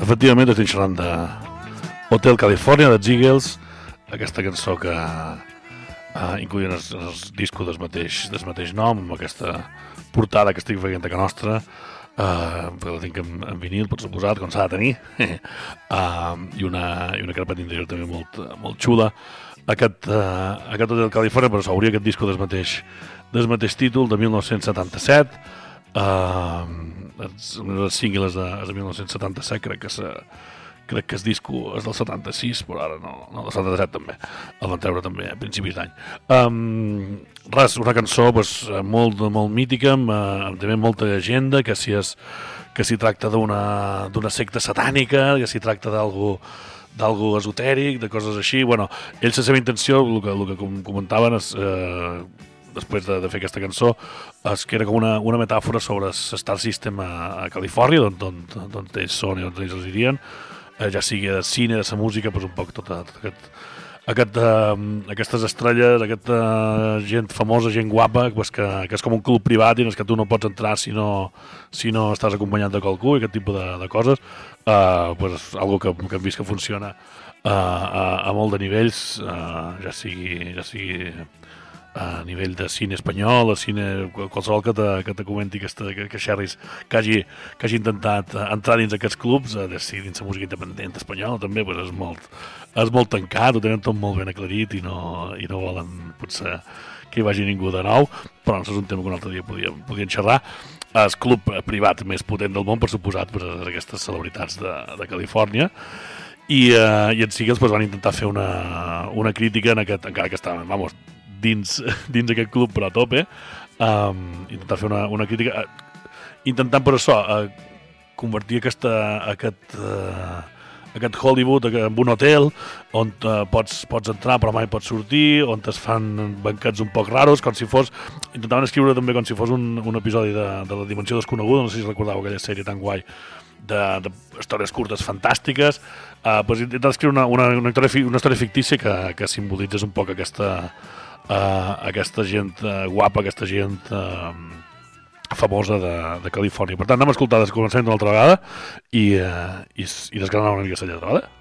efectivament estic xerrant de Hotel California, dels Eagles, aquesta cançó que incloïen els discos del mateix nom, amb aquesta portada que estic veient a casa nostra, perquè la tinc en vinil, per suposat, com s'ha de tenir, i una carpeta interior també molt xula. Aquest Hotel California, però s'hauria aquest disco del mateix títol, de 1977, els singles de 1977, crec que el disco és del 76, però ara no del 77 també, el van treure també a principis d'any. Una cançó molt mítica, amb també molta llegenda, que si tracta d'una secta satànica, que si tracta d'algú esotèric, de coses així. Bueno, ells la seva intenció, el que comentaven després de fer aquesta cançó, és que era com una metàfora sobre el Star System a Califòrnia, d'on ells són i on ells residien, ja sigui de cine, de la música, un poc tot aquestes estrelles, aquesta gent famosa, gent guapa, que és com un club privat i en el que tu no pots entrar si no estàs acompanyat de qualcú, i aquest tipus de coses, és algo que hem vist que funciona a molt de nivells, ja sigui a nivell de cine espanyol, qualsevol que te comenti que xerris que hagi intentat entrar dins aquests clubs, dins la música independent espanyola també, és molt tancat, ho tenen tot molt ben aclarit i no volen potser que hi vagi ningú de nou, però no és un tema que un altre dia podien xerrar. El club privat més potent del món, per suposat, per aquestes celebritats de Califòrnia, i en sí els van intentar fer una crítica encara que estaven, dins aquest club però a tope, intentar fer una crítica, intentant per això convertir aquest Hollywood en un hotel on pots entrar però mai pots sortir, on es fan banquets un poc raros, intentaven escriure també com si fos un episodi de La Dimensió Desconeguda, no sé si recordàveu aquella sèrie tan guai de històries curtes fantàstiques, intentant escriure una història fictícia que simbolitza un poc aquesta gent guapa, aquesta gent famosa de Califòrnia. Per tant, anem a escoltar començament una altra vegada i desgranar una mica la lletra, vale?